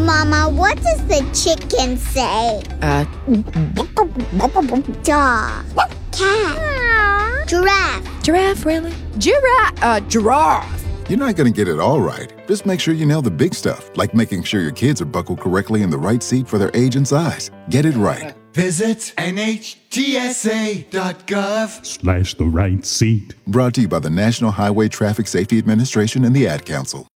Mama, what does the chicken say? Dog. Cat. Giraffe. Giraffe, really? Giraffe. You're not going to get it all right. Just make sure you nail the big stuff, like making sure your kids are buckled correctly in the right seat for their age and size. Get it right. Visit NHTSA.gov/ the right seat. Brought to you by the National Highway Traffic Safety Administration and the Ad Council.